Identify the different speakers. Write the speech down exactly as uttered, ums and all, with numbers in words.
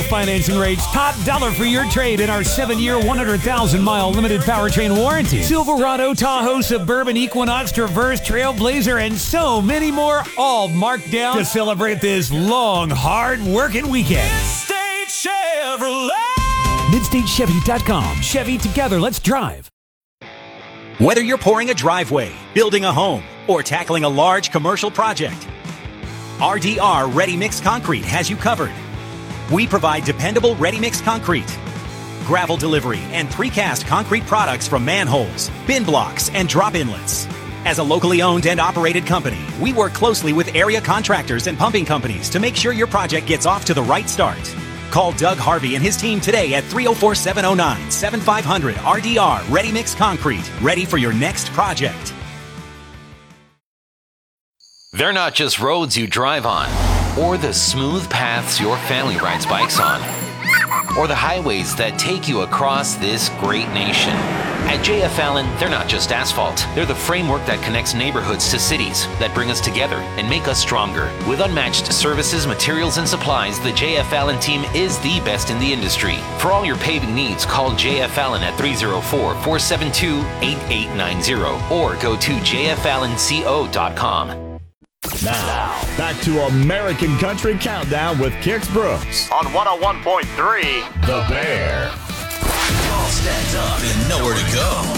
Speaker 1: financing rates, top dollar for your trade in our seven-year, one hundred thousand mile limited powertrain warranty. Silverado, Tahoe, Suburban, Equinox, Traverse, Trailblazer, and so many more, all marked down to celebrate this long, hard-working weekend.
Speaker 2: Midstate Chevrolet.
Speaker 1: Midstate Chevy dot com. Chevy, together, let's drive.
Speaker 3: Whether you're pouring a driveway, building a home, or tackling a large commercial project, R D R Ready Mix Concrete has you covered. We provide dependable ready-mix concrete, gravel delivery, and precast concrete products from manholes, bin blocks, and drop inlets. As a locally owned and operated company, we work closely with area contractors and pumping companies to make sure your project gets off to the right start. Call Doug Harvey and his team today at three oh four, seven oh nine, seven five hundred R D R Ready Mix Concrete. Ready for your next project.
Speaker 4: They're not just roads you drive on, or the smooth paths your family rides bikes on, or the highways that take you across this great nation. At J F Allen, they're not just asphalt. They're the framework that connects neighborhoods to cities, that bring us together and make us stronger. With unmatched services, materials, and supplies, the J F Allen team is the best in the industry. For all your paving needs, call J F Allen at three oh four, four seven two, eight eight nine oh or go to j f allen co dot com.
Speaker 5: Now, back to American Country Countdown with Kix Brooks
Speaker 6: on one oh one point three
Speaker 5: The Bear.
Speaker 7: All stacked up and nowhere to go.